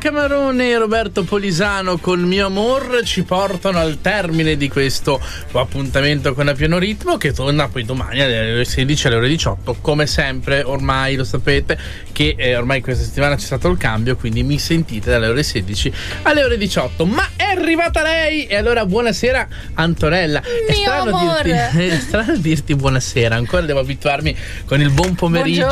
Camarone e Roberto Polisano con Mio Amor ci portano al termine di questo appuntamento con A Pieno Ritmo, che torna poi domani alle ore 16 alle ore 18 come sempre. Ormai lo sapete che ormai questa settimana c'è stato il cambio, quindi mi sentite dalle ore 16 alle ore 18. Ma è arrivata lei e allora buonasera Antonella. È strano dirti buonasera, ancora devo abituarmi con il buon pomeriggio.